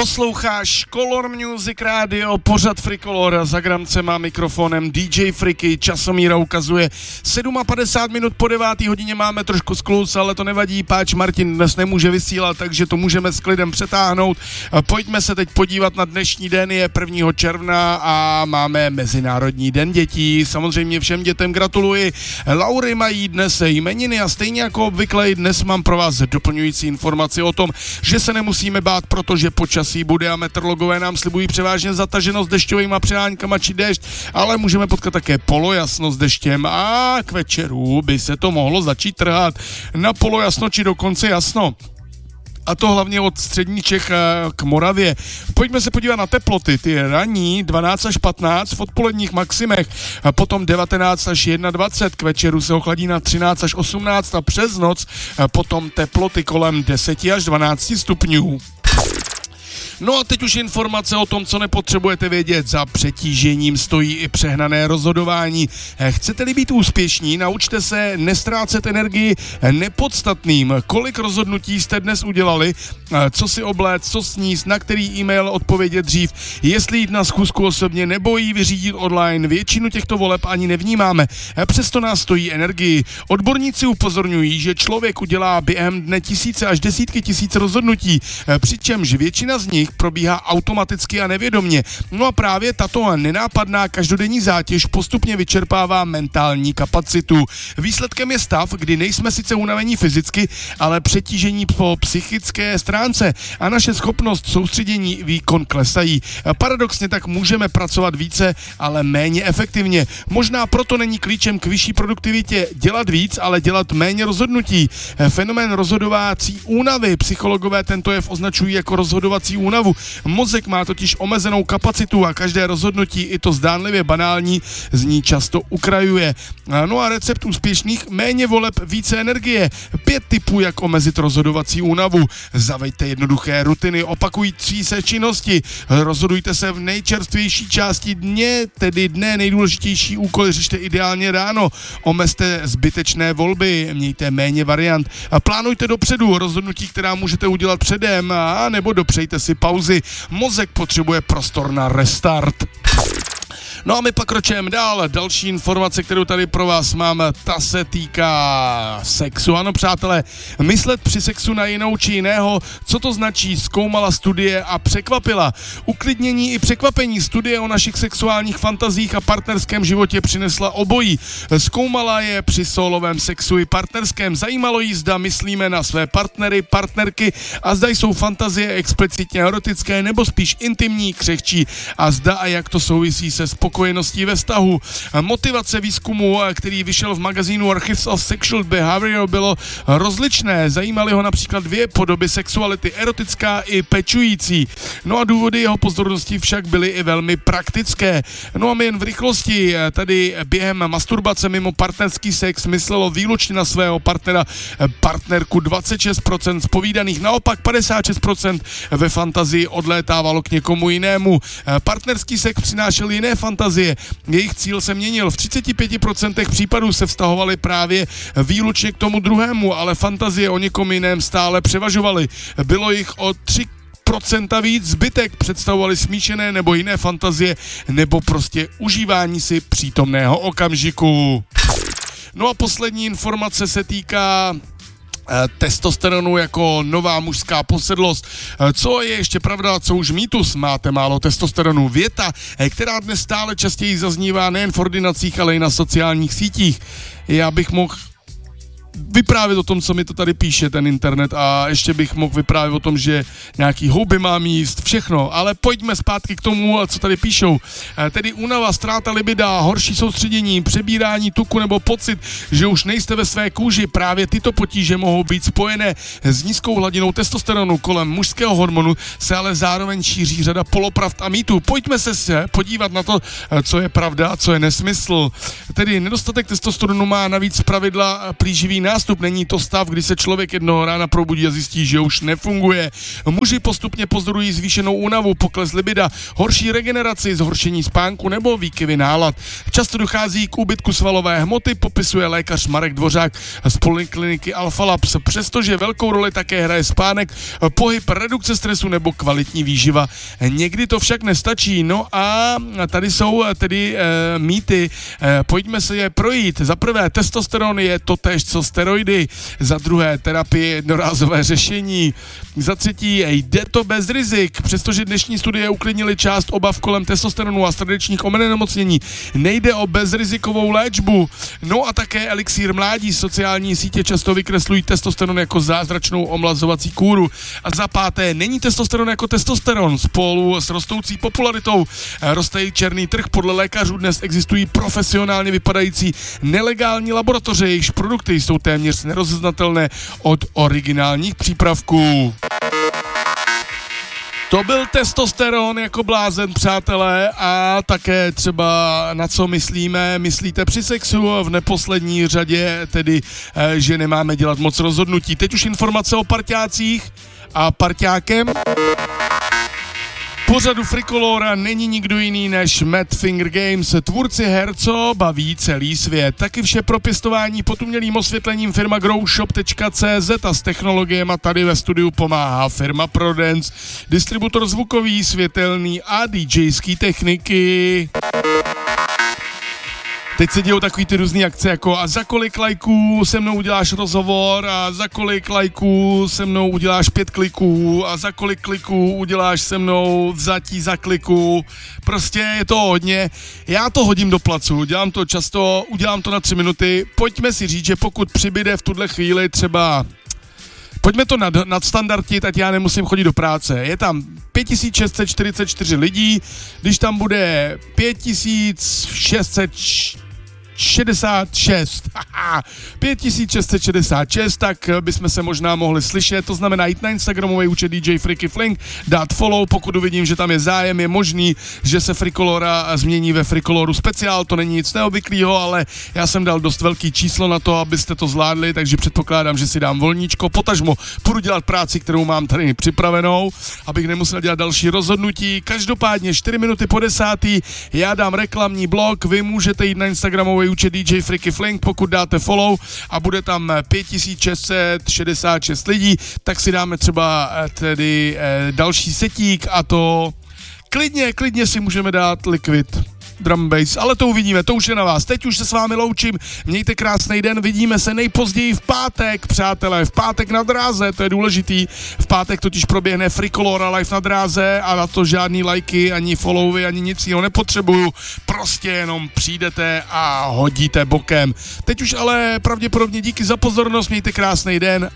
Posloucháš Color Music Radio, pořad Fricolor, za gramcem a mikrofonem DJ Friky, časomíra ukazuje 7:50 po 9. hodině, máme trošku skluz, ale to nevadí, páč Martin dnes nemůže vysílat, takže to můžeme s klidem přetáhnout. Pojďme se teď podívat na dnešní den, je 1. června a máme Mezinárodní den dětí. Samozřejmě všem dětem gratuluji. Laury mají dnes jmeniny a stejně jako obvykle dnes mám pro vás doplňující informaci o tom, že se nemusíme bát, protože počasí bude a meteorologové nám slibují převážně zataženost dešťovýma přeháňkama či déšť, ale můžeme potkat také polojasno s deštěm a k večeru by se to mohlo začít trhat na polojasno či dokonce jasno. A to hlavně od střední Čech k Moravě. Pojďme se podívat na teploty. Ty ranní 12 až 15 v odpoledních maximech, potom 19 až 21, k večeru se ochladí na 13 až 18 a přes noc potom teploty kolem 10 až 12 stupňů. No a teď už informace o tom, co nepotřebujete vědět. Za přetížením stojí i přehnané rozhodování. Chcete-li být úspěšní, naučte se nestrácet energii nepodstatným. Kolik rozhodnutí jste dnes udělali, co si obléct, co sníst, na který e-mail odpovědět dřív, jestli jít na schůzku osobně nebo ji vyřídit online. Většinu těchto voleb ani nevnímáme. Přesto nás stojí energii. Odborníci upozorňují, že člověk udělá během dne tisíce až desítky tisíc rozhodnutí, přičemž většina z nich probíhá automaticky a nevědomně. No a právě tato nenápadná každodenní zátěž postupně vyčerpává mentální kapacitu. Výsledkem je stav, kdy nejsme sice unavení fyzicky, ale přetížení po psychické stránce a naše schopnost soustředění výkon klesají. Paradoxně tak můžeme pracovat více, ale méně efektivně. Možná proto není klíčem k vyšší produktivitě dělat víc, ale dělat méně rozhodnutí. Fenomén rozhodovací únavy, psychologové tento jev označují jako rozhodovací únavu. Mozek má totiž omezenou kapacitu a každé rozhodnutí, i to zdánlivě banální, z ní často ukrajuje. No a recept úspěšných: méně voleb, více energie. 5 tipů, jak omezit rozhodovací únavu. Zaveďte jednoduché rutiny opakující se činnosti. Rozhodujte se v nejčerstvější části dně, tedy dne nejdůležitější úkoly řešte ideálně ráno. Omezte zbytečné volby, mějte méně variant. Plánujte dopředu rozhodnutí, která můžete udělat předem, a nebo dopřejte si pauzy. Mozek potřebuje prostor na restart. No a my pak kročujeme dál. Další informace, kterou tady pro vás mám, ta se týká sexu. Ano, přátelé, myslet při sexu na jinou či jiného, co to značí, zkoumala studie a překvapila. Uklidnění i překvapení. Studie o našich sexuálních fantazích a partnerském životě přinesla obojí. Zkoumala je při solovém sexu i partnerském. Zajímalo jí, zda myslíme na své partnery, partnerky a zda jsou fantazie explicitně erotické nebo spíš intimní, křehčí a zda a jak to souvisí se spokojeností ve vztahu. Motivace výzkumu, který vyšel v magazínu Archives of Sexual Behavior, bylo rozličné. Zajímaly ho například 2 podoby sexuality, erotická i pečující. No a důvody jeho pozornosti však byly i velmi praktické. No a my jen v rychlosti. Tady během masturbace mimo partnerský sex myslelo výlučně na svého partnerku 26% zpovídaných, naopak 56% ve fantazii odlétávalo k někomu jinému. Partnerský sex přinášel jiné fantazie. Jejich cíl se měnil. V 35% případů se vztahovaly právě výlučně k tomu druhému, ale fantazie o někom jiném stále převažovaly. Bylo jich o 3% víc, zbytek představovali smíšené nebo jiné fantazie, nebo prostě užívání si přítomného okamžiku. No a poslední informace se týká testosteronu jako nová mužská posedlost. Co je ještě pravda, co už mýtus? Máte málo testosteronu. Věta, která dnes stále častěji zaznívá nejen v ordinacích, ale i na sociálních sítích. Já bych mohl vyprávět o tom, co mi to tady píše ten internet, a ještě bych mohl vyprávět o tom, že nějaký houby mám jíst, všechno, ale pojďme zpátky k tomu, co tady píšou. Tedy únava, ztráta libida, horší soustředění, přebírání tuku nebo pocit, že už nejste ve své kůži. Právě tyto potíže mohou být spojené s nízkou hladinou testosteronu. Kolem mužského hormonu se ale zároveň šíří řada polopravd a mýtů. Pojďme se podívat na to, co je pravda a co je nesmysl. Tedy nedostatek testosteronu má navíc zpravidla plíživý nástup, není to stav, kdy se člověk jednoho rána probudí a zjistí, že už nefunguje. Muži postupně pozorují zvýšenou únavu, pokles libida, horší regeneraci, zhoršení spánku nebo výkyvy nálad. Často dochází k úbytku svalové hmoty, popisuje lékař Marek Dvořák z polikliniky Alfa Labs. Přestože velkou roli také hraje spánek, pohyb, redukce stresu nebo kvalitní výživa. Někdy to však nestačí. No a tady jsou tedy mýty. Pojďme se je projít. Za prvé, testosteron je totéž co steroidy. Za druhé, terapie jednorázové řešení. Za třetí, jde to bez rizik. Přestože dnešní studie uklidnily část obav kolem testosteronu a srdečních onemocnění, nejde o bezrizikovou léčbu. No a také elixír mládí. Sociální sítě často vykreslují testosteron jako zázračnou omlazovací kůru. A za páté, není testosteron jako testosteron. Spolu s rostoucí popularitou roste i černý trh. Podle lékařů dnes existují profesionálně vypadající nelegální laboratoře, jejichž produkty jsou téměř nerozeznatelné od originálních přípravků. To byl testosteron jako blázen, přátelé, a také třeba na co myslíte při sexu, v neposlední řadě tedy, že nemáme dělat moc rozhodnutí. Teď už informace o parťácích a parťákem. Pořadu Frikolora není nikdo jiný než Mad Finger Games, tvůrci her, co baví celý svět. Taky vše pro pěstování pod umělým osvětlením firma growshop.cz a s technologiemi tady ve studiu pomáhá firma Prodance, distributor zvukový, světelný a DJský techniky. Teď se dějou takový ty různý akce jako a za kolik lajků se mnou uděláš rozhovor a za kolik lajků se mnou uděláš 5 kliků a za kolik kliků uděláš se mnou vzatí za kliku. Prostě je to hodně. Já to hodím do placu, dělám to často, udělám to na 3 minuty. Pojďme si říct, že pokud přibyde v tuhle chvíli třeba... Pojďme to nadstandardit, ať já nemusím chodit do práce. Je tam 5644 lidí, když tam bude 5666, tak bychom se možná mohli slyšet, to znamená jít na Instagramový účet DJ Freaky Fling, dát follow, pokud uvidím, že tam je zájem, je možný, že se Frikolora změní ve Frikoloru speciál, to není nic neobvyklého, ale já jsem dal dost velký číslo na to, abyste to zvládli, takže předpokládám, že si dám volníčko, potažmo půjdu dělat práci, kterou mám tady připravenou, abych nemusel dělat další rozhodnutí. Každopádně 4 minuty po 10. já dám reklamní blok, vy můžete jít na Instagramový účet DJ Freaky Fling, pokud dáte follow a bude tam 5666 lidí, tak si dáme třeba tedy další setík a to klidně si můžeme dát Liquid Drum Bass, ale to uvidíme, to už je na vás. Teď už se s vámi loučím, mějte krásný den, vidíme se nejpozději v pátek, přátelé, v pátek na dráze, to je důležitý, v pátek totiž proběhne Frikolora live na dráze a na to žádný lajky, ani followy, ani nic jiného nepotřebuju, prostě jenom přijdete a hodíte bokem. Teď už ale pravděpodobně díky za pozornost, mějte krásný den